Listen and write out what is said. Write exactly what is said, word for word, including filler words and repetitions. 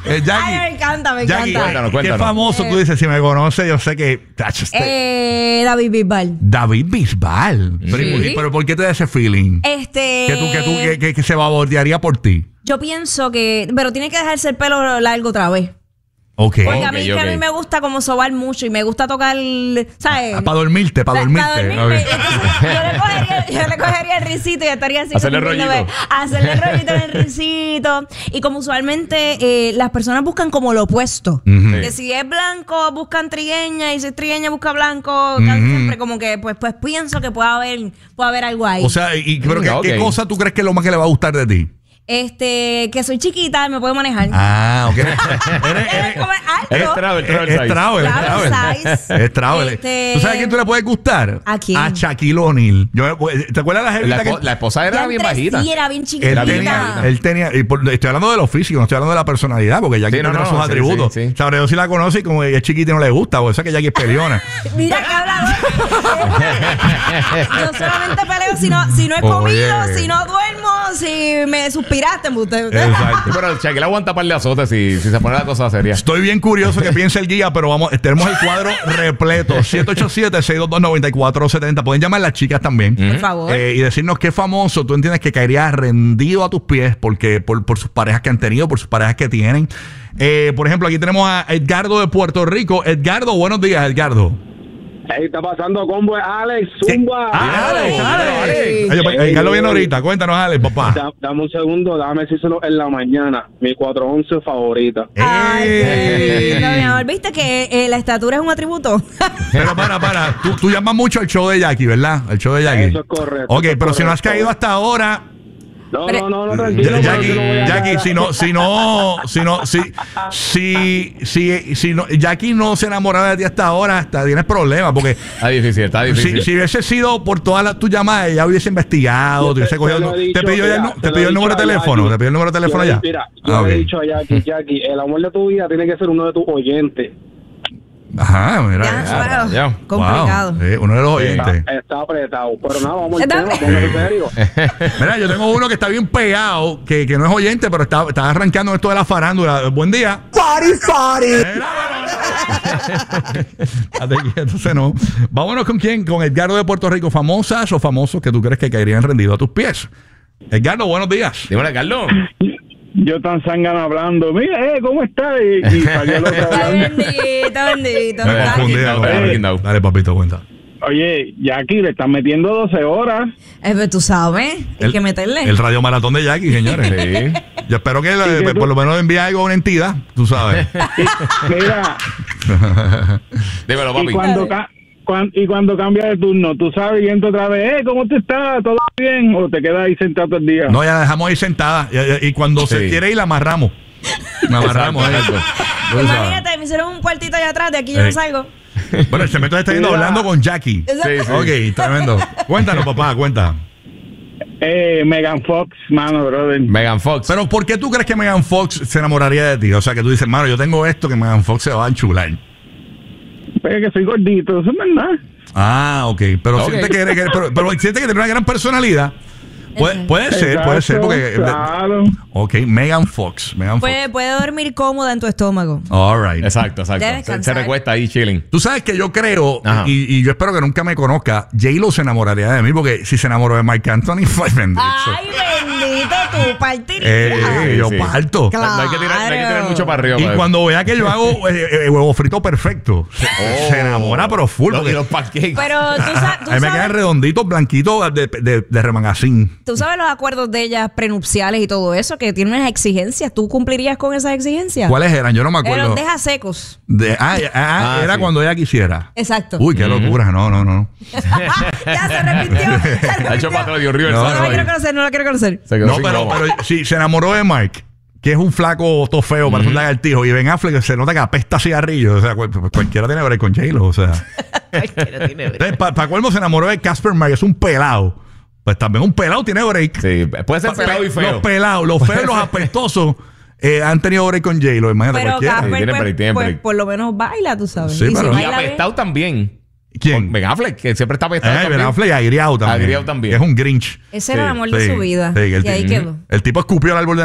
Eh, Jackie, Ay, me encanta, me Jackie, encanta. Cuéntanos, cuéntanos. ¿Qué famoso tú dices? Si me conoces, yo sé que... Tacho, este- Eh, David Bisbal. David Bisbal. Pero, ¿y por qué- Sí. pero ¿por qué te da ese feeling? Este. Que tú, que tú, que, que, que se babotearía por ti. Yo pienso que. Pero tiene que dejarse el pelo largo otra vez. Ok. Porque a mí, Ok, que a ok. mí me gusta como sobar mucho y me gusta tocar, ¿sabes? Para dormirte, para dormirte. Para dormirme. Ok. Entonces, yo, le cogería, yo le cogería el risito y estaría así. Hacerle como rollito. viéndome, Hacerle rollito en el risito. Y como usualmente eh, las personas buscan como lo opuesto. Ujú. Que si es blanco, buscan trigueña. Y si es trigueña, busca blanco. Casi Ujú. siempre como que, pues, pues pienso que puede haber, puede haber algo ahí. O sea, y, pero ¿qué, Mm, qué ok. cosa tú crees que es lo más que le va a gustar de ti? este, que soy chiquita y me puedo manejar. Ah, ok. Eres- Eres eres- como alto. Es travel, travel Es size. travel, es Travel travel. size. Es travel. Este- ¿Tú sabes a quién tú le puedes gustar? ¿A quién? A Shaquille O'Neal. Yo- ¿Te acuerdas la La, jevita que...? espo- la esposa era Ya bien entre bajita. Sí, era bien Él chiquita. Era bien tenía, bajita. él tenía, y por- estoy hablando de lo físico, no estoy hablando de la personalidad, porque Jackie Sí, no, tiene no, sus sí, atributos. sí, sí. Sabré yo si la conoce y como es chiquita y no le gusta, porque eso que Jackie es peleona. Mira que hablador. Yo solamente peleo si no, si no he Oye. comido, si no duermo, si me suspiraste. Usted, usted. Exacto. Pero Shaquille aguanta par de azotes si, si se pone la cosa seria. Estoy bien curioso que piense el guía, pero vamos, tenemos el cuadro repleto. siete ocho siete, seis dos dos, nueve cuatro siete cero. Pueden llamar las chicas también. Por favor. Eh, y decirnos qué famoso tú entiendes que caería rendido a tus pies porque por, por sus parejas que han tenido, por sus parejas que tienen. Eh, por ejemplo, aquí tenemos a Edgardo de Puerto Rico. Edgardo, buenos días, Edgardo. Ahí está pasando combo, Alex, Zumba. Ah, Alex, Alex. Alex. Ay, yo, Edgardo viene ahorita. Cuéntanos, Alex, papá. Da- dame un segundo, dame decírselo en la mañana. Mi cuatro once favorita. Ay, qué Ey. lindo, mi amor. ¿Viste que eh, la estatura es un atributo? Pero para, para. Tú, tú llamas mucho al show de Jackie, ¿verdad? El show de Jackie. Eso es correcto, Ok, eso es pero si no has correcto. caído hasta ahora. No, Pero- no, no, no, tranquilo. Ja- pero Jackie, yo no voy a Jackie, caer. si no, si no, si no, si, si, si, si no, Jackie no se enamoraba de ti hasta ahora, hasta tienes problemas, porque Está difícil, está si, difícil. si hubiese sido por todas las tus llamadas, ella hubiese investigado, te, Te- hubiese te cogido, lo he te dicho, pidió, ya el mira, nu- te te lo pidió he el número de dicho a teléfono, Jackie. te pidió el número de teléfono Yo ya. le- Mira, yo Ah, le he ok. dicho a Jackie, Jackie, el amor de tu vida tiene que ser uno de tus oyentes. Ajá, mira. Ya, eso. bueno, ya. complicado. Wow, eh, uno de los Está, oyentes. está apretado. Pero nada, vamos al Está- tema, póngase serio. Mira, yo tengo uno que está bien pegado, que, que no es oyente, pero está, está arrancando esto de la farándula. Buen día. Party, party. Entonces no. Vámonos con quién, con Edgardo de Puerto Rico. ¿Famosas o famosos que tú crees que caerían rendidos a tus pies? Edgardo, buenos días. Dímelo, Carlos. Yo tan zángano hablando. Mira, eh, ¿cómo estás? Y, y salió el otro Está hablando. bendito, bendito. Me Está- confundí. Está Dale, requindado. Dale, papito, cuenta. Oye, Jackie, le están metiendo doce horas. Eh, pues tú sabes, hay que meterle. El radio maratón de Jackie, señores. Sí. Yo espero que, que eh, tú- por lo menos envíe algo a una entidad, tú sabes. Y, mira, Dímelo, y papi. cuando, ca- cuan- y cuando cambia de turno, tú sabes, y entra otra vez, eh, ¿cómo te estás? ¿Todo bien? ¿O te quedas ahí sentado todo el día? No, ya la dejamos ahí sentada. Y, y- y cuando se Sí. quiere ir, la amarramos. La amarramos. Exacto, ahí. exacto. Tú sabes. Imagínate, me hicieron un cuartito allá atrás, de aquí yo Ey. no salgo. Bueno, el cemento está yendo Mira. hablando con Jackie. Exacto. Sí, sí. Ok, tremendo. Cuéntanos, papá, cuenta. Eh, Megan Fox, mano, brother. Megan Fox. Pero ¿por qué tú crees que Megan Fox se enamoraría de ti? O sea, que tú dices, mano, yo tengo esto que Megan Fox se va a enchular. Pues que soy gordito, eso no es nada. Ah, ok. Pero Ok. siente que, que- pero, pero siente que tiene una gran personalidad. Puede, puede ser, puede ser, Exacto, porque. Claro. Ok, Megan Fox. Megan Fox. Puede, puede dormir cómoda en tu estómago. All right. Exacto, exacto. Ya Se, descansar. se recuesta ahí chilling. Tú sabes que yo creo, Ajá. y, y yo espero que nunca me conozca, J-Lo se enamoraría de mí, porque si se enamoró de Marc Anthony, fue bendito. Ay, bendito, tú partirías. Eh, yo sí. parto. Claro. No hay que tirar, no hay que tirar mucho para arriba. Y para- cuando vea que yo hago eh, eh, huevo frito perfecto, se, Oh. se enamora, pero full. Los- porque y los pancakes. Pero tú, sa- tú a mí me quedan sabes, redonditos, blanquitos de, de, de remangacín. tú sabes los acuerdos de ellas prenupciales y todo eso, que tienen unas exigencias. ¿Tú cumplirías con esas exigencias? ¿Cuáles eran? Yo no me Pero acuerdo. deja secos. De- ah, ah, Ah, era sí. cuando ella quisiera. Exacto. Uy, qué locura. No, no, no. Ya se repitió. Se Ha hecho repitió. para atrás, dio River. No, No, ¿sabes? la no, quiero no. conocer, no la quiero conocer. Se quedó No, sin pero, goma. pero si se enamoró de Mark, que es un flaco todo feo, parece un lagartijo, y Ben Affleck se nota que apesta a cigarrillo. O sea, cual- cualquiera tiene que ver con J-Lo. O sea. Para colmo se enamoró de Casper Mark, es un pelado. Pues también un pelado tiene break. Sí, puede ser pelado y feo. Los pelados, los feos, los apestosos eh, han tenido break con J-Lo. Imagínate Pero cualquiera. Casper, tiene pues, break, tiene pues, break. por lo menos baila, tú sabes. Sí, y si pero- Y baila bien- apestado también. ¿Quién? Ben Affleck, que siempre está apestado Eh, Ben también. Affleck agriado también. Agriado también. Es un Grinch. Ese era el Sí, amor de Sí, su vida. sí, el y ahí tipo- quedó. El tipo escupió el árbol de